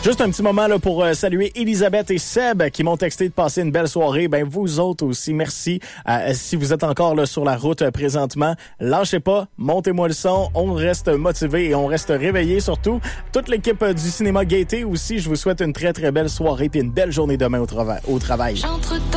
Juste un petit moment là pour saluer Elisabeth et Seb qui m'ont texté de passer une belle soirée. Ben vous autres aussi, merci. Si vous êtes encore là sur la route présentement, lâchez pas, montez-moi le son, on reste motivé et on reste réveillé surtout. Toute l'équipe du cinéma Gaieté aussi, je vous souhaite une très très belle soirée et une belle journée demain au travail.